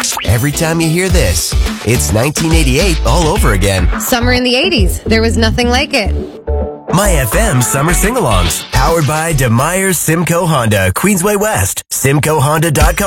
Every time you hear this, it's 1988 all over again. Summer in the 80s. There was nothing like it. My FM Summer Sing-Alongs, powered by DeMeyer's Simcoe Honda, Queensway West, SimcoeHonda.com.